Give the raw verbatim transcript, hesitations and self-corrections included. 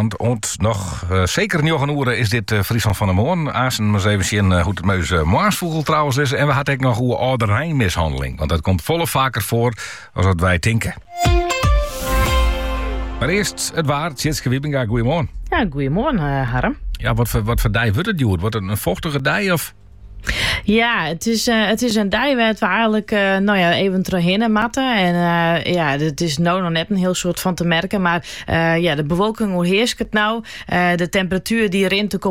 Want ont nog uh, zeker nog een uur is dit uh, Friesland van de Moorn. Aasen maar eens even zien uh, hoe het meus uh, Maarsvogel trouwens is. En we hadden ook nog hoe ouderijnmishandeling. Want dat komt volle vaker voor als wat wij denken. Maar eerst het waar. Tjitske Wiebinga, goeiemorgen. Ja, goeiemorgen, uh, Harm. Ja, wat voor, wat voor dij wordt het, Joert? Wordt het een vochtige dij of... Ja, het is, uh, het is een dij waar we eigenlijk uh, nou ja, even terugheen matten. En uh, ja, het is nou nog net een heel soort van te merken. Maar uh, ja, de bewolking, hoe heerst het nou? Uh, de temperatuur die erin te komen.